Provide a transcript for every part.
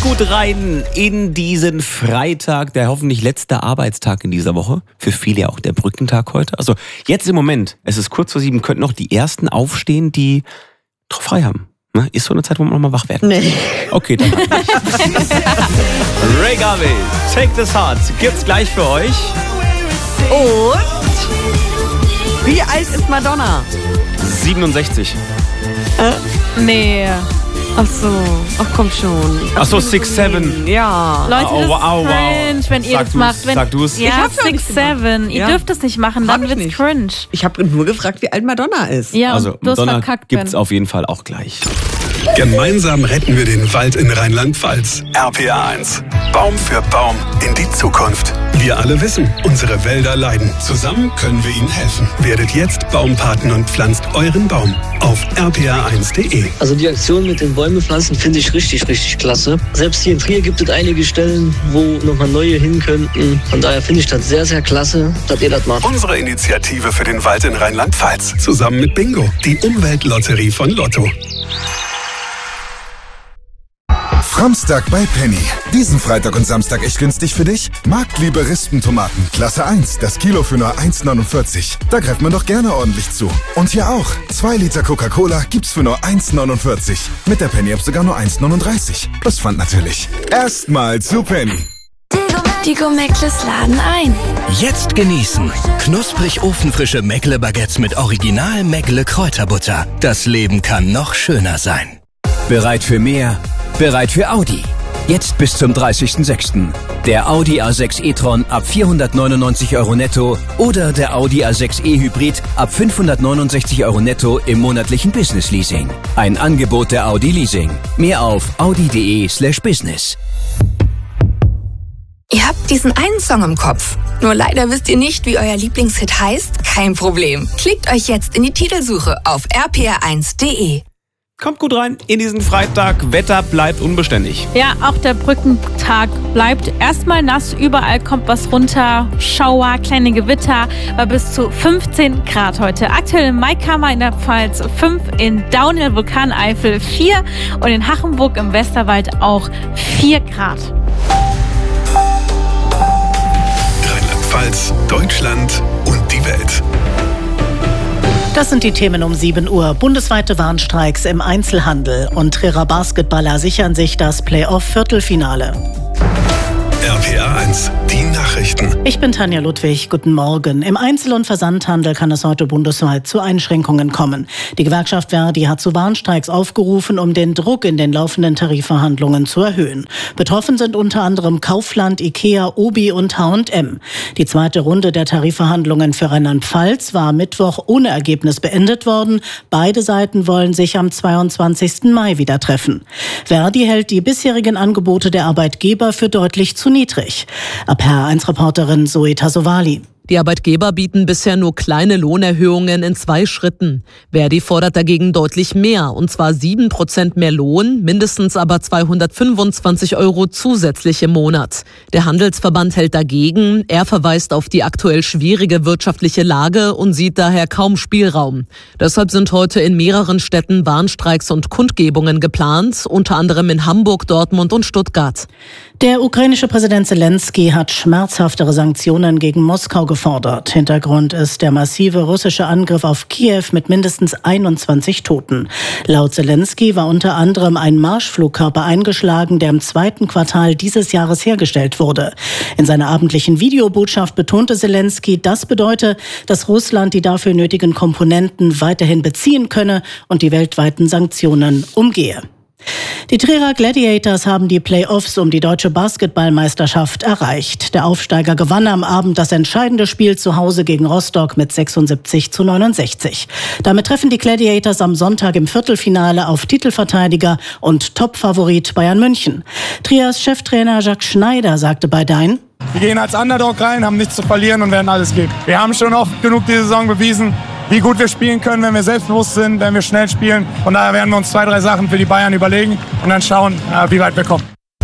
gut rein in diesen Freitag, der hoffentlich letzte Arbeitstag in dieser Woche. Für viele ja auch der Brückentag heute. Also jetzt im Moment, es ist kurz vor 7, könnten noch die Ersten aufstehen, die frei haben. Ne? Ist so eine Zeit, wo man nochmal wach werden. Nee. Okay, dann halt nicht. Ray Garvey, Take This Heart, gibt's gleich für euch. Und wie alt ist Madonna? 67. Nee. Ach so, ach komm schon. Ach so, 6'7". Ja. Leute, das ist wow. cringe, wenn ihr das macht. Sag du's. Ja, Ich hab's ja nicht 6'7". Ihr Ja. dürft das nicht machen, Hab dann ich wird's nicht. cringe. Ich habe nur gefragt, wie alt Madonna ist. Ja, Also und bloß Madonna verkackt gibt's werden. auf jeden Fall auch gleich. Gemeinsam retten wir den Wald in Rheinland-Pfalz. RPA 1. Baum für Baum in die Zukunft. Wir alle wissen, unsere Wälder leiden. Zusammen können wir ihnen helfen. Werdet jetzt Baumpaten und pflanzt euren Baum auf rpa1.de. Also die Aktion mit den Bäume pflanzen finde ich richtig, richtig klasse. Selbst hier in Trier gibt es einige Stellen, wo nochmal neue hin könnten. Von daher finde ich das sehr, sehr klasse, dass ihr das macht. Unsere Initiative für den Wald in Rheinland-Pfalz. Zusammen mit Bingo, die Umweltlotterie von Lotto. Samstag bei Penny. Diesen Freitag und Samstag echt günstig für dich? Marktliebe Rispentomaten, Klasse 1, das Kilo für nur 1,49. Da greift man doch gerne ordentlich zu. Und hier auch, 2 Liter Coca-Cola gibt's für nur 1,49. Mit der Penny-App sogar nur 1,39. Plus Pfand natürlich. Erstmal zu Penny. Die Go-Meckles laden ein. Jetzt genießen. Knusprig ofenfrische Meckle-Baguettes mit Original Meckle-Kräuterbutter. Das Leben kann noch schöner sein. Bereit für mehr? Bereit für Audi. Jetzt bis zum 30.06. Der Audi A6 e-tron ab 499 € netto oder der Audi A6 e-Hybrid ab 569 € netto im monatlichen Business-Leasing. Ein Angebot der Audi Leasing. Mehr auf audi.de/business. Ihr habt diesen einen Song im Kopf. Nur leider wisst ihr nicht, wie euer Lieblingshit heißt? Kein Problem. Klickt euch jetzt in die Titelsuche auf rpa1.de. Kommt gut rein in diesen Freitag. Wetter bleibt unbeständig. Ja, auch der Brückentag bleibt erstmal nass. Überall kommt was runter. Schauer, kleine Gewitter. Bei bis zu 15 Grad heute. Aktuell in Maikammer in der Pfalz 5, in Daun in der Vulkaneifel 4 und in Hachenburg im Westerwald auch 4 Grad. Rheinland-Pfalz, Deutschland und die Welt. Das sind die Themen um 7 Uhr. Bundesweite Warnstreiks im Einzelhandel und Trierer Basketballer sichern sich das Playoff-Viertelfinale. RPA 1, die Nachrichten. Ich bin Tanja Ludwig, guten Morgen. Im Einzel- und Versandhandel kann es heute bundesweit zu Einschränkungen kommen. Die Gewerkschaft Verdi hat zu Warnstreiks aufgerufen, um den Druck in den laufenden Tarifverhandlungen zu erhöhen. Betroffen sind unter anderem Kaufland, Ikea, Obi und H&M. Die zweite Runde der Tarifverhandlungen für Rheinland-Pfalz war Mittwoch ohne Ergebnis beendet worden. Beide Seiten wollen sich am 22. Mai wieder treffen. Verdi hält die bisherigen Angebote der Arbeitgeber für deutlich zu niedrig. RPA1-Reporterin Zoe Tassovali. Die Arbeitgeber bieten bisher nur kleine Lohnerhöhungen in 2 Schritten. Verdi fordert dagegen deutlich mehr, und zwar 7% mehr Lohn, mindestens aber 225 € zusätzlich im Monat. Der Handelsverband hält dagegen. Er verweist auf die aktuell schwierige wirtschaftliche Lage und sieht daher kaum Spielraum. Deshalb sind heute in mehreren Städten Warnstreiks und Kundgebungen geplant, unter anderem in Hamburg, Dortmund und Stuttgart. Der ukrainische Präsident Zelensky hat schmerzhaftere Sanktionen gegen Moskau gefordert. Hintergrund ist der massive russische Angriff auf Kiew mit mindestens 21 Toten. Laut Zelensky war unter anderem ein Marschflugkörper eingeschlagen, der im 2. Quartal dieses Jahres hergestellt wurde. In seiner abendlichen Videobotschaft betonte Zelensky, das bedeute, dass Russland die dafür nötigen Komponenten weiterhin beziehen könne und die weltweiten Sanktionen umgehe. Die Trierer Gladiators haben die Playoffs um die deutsche Basketballmeisterschaft erreicht. Der Aufsteiger gewann am Abend das entscheidende Spiel zu Hause gegen Rostock mit 76:69. Damit treffen die Gladiators am Sonntag im Viertelfinale auf Titelverteidiger und Topfavorit Bayern München. Triers Cheftrainer Jacques Schneider sagte bei Dein: Wir gehen als Underdog rein, haben nichts zu verlieren und werden alles geben. Wir haben schon oft genug diese Saison bewiesen, wie gut wir spielen können, wenn wir selbstbewusst sind, wenn wir schnell spielen. Von daher werden wir uns 2, 3 Sachen für die Bayern überlegen und dann schauen, wie weit wir kommen.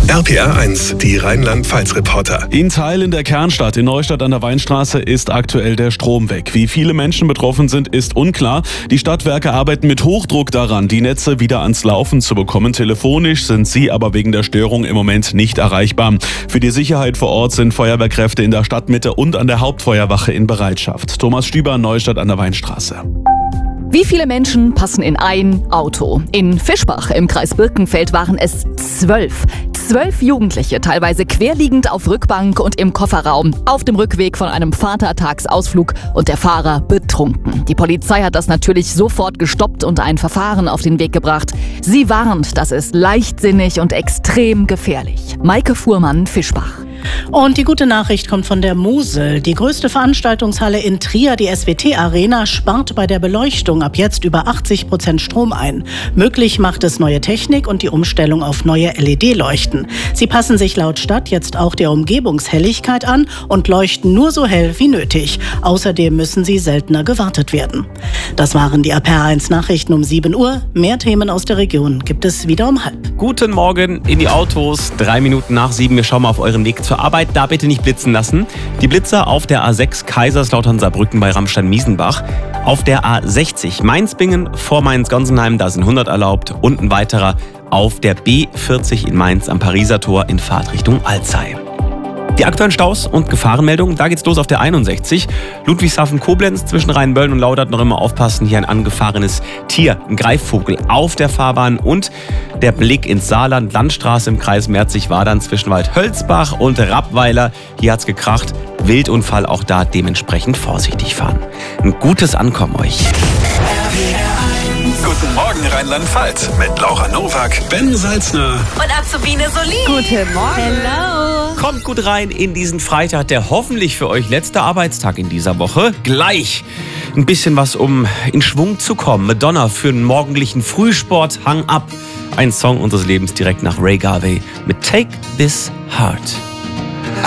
RPA 1, die Rheinland-Pfalz-Reporter. In Teilen der Kernstadt in Neustadt an der Weinstraße ist aktuell der Strom weg. Wie viele Menschen betroffen sind, ist unklar. Die Stadtwerke arbeiten mit Hochdruck daran, die Netze wieder ans Laufen zu bekommen. Telefonisch sind sie aber wegen der Störung im Moment nicht erreichbar. Für die Sicherheit vor Ort sind Feuerwehrkräfte in der Stadtmitte und an der Hauptfeuerwache in Bereitschaft. Thomas Stüber, Neustadt an der Weinstraße. Wie viele Menschen passen in ein Auto? In Fischbach im Kreis Birkenfeld waren es 12. 12 Jugendliche, teilweise querliegend auf Rückbank und im Kofferraum, auf dem Rückweg von einem Vatertagsausflug und der Fahrer betrunken. Die Polizei hat das natürlich sofort gestoppt und ein Verfahren auf den Weg gebracht. Sie warnt, das ist leichtsinnig und extrem gefährlich. Maike Fuhrmann, Fischbach. Und die gute Nachricht kommt von der Mosel. Die größte Veranstaltungshalle in Trier, die SWT Arena, spart bei der Beleuchtung ab jetzt über 80% Strom ein. Möglich macht es neue Technik und die Umstellung auf neue LED-Leuchten. Sie passen sich laut Stadt jetzt auch der Umgebungshelligkeit an und leuchten nur so hell wie nötig. Außerdem müssen sie seltener gewartet werden. Das waren die RPA 1 Nachrichten um 7 Uhr. Mehr Themen aus der Region gibt es wieder um 6:30. Guten Morgen in die Autos. 3 Minuten nach 7. Wir schauen mal auf eurem Weg zur Arbeit. Da bitte nicht blitzen lassen. Die Blitzer auf der A6 Kaiserslautern-Saarbrücken bei Ramstein-Miesenbach. Auf der A60 Mainz-Bingen vor Mainz-Gonsenheim, da sind 100 erlaubt. Und ein weiterer auf der B40 in Mainz am Pariser Tor in Fahrtrichtung Alzey. Die aktuellen Staus und Gefahrenmeldungen, da geht's los auf der 61. Ludwigshafen-Koblenz zwischen Rheinböllen und Laudert, noch immer aufpassen. Hier ein angefahrenes Tier, ein Greifvogel auf der Fahrbahn. Und der Blick ins Saarland, Landstraße im Kreis Merzig-Wadern zwischen Waldhölzbach und Rappweiler. Hier hat's gekracht. Wildunfall, auch da dementsprechend vorsichtig fahren. Ein gutes Ankommen euch. Guten Morgen Rheinland-Pfalz mit Laura Nowak, Ben Salzner Und Azubine Solin. Guten Morgen. Hello. Kommt gut rein in diesen Freitag, der hoffentlich für euch letzte Arbeitstag in dieser Woche. Gleich ein bisschen was, um in Schwung zu kommen. Madonna für einen morgendlichen Frühsport, Hang Up. Ein Song unseres Lebens direkt nach Ray Garvey mit Take This Heart.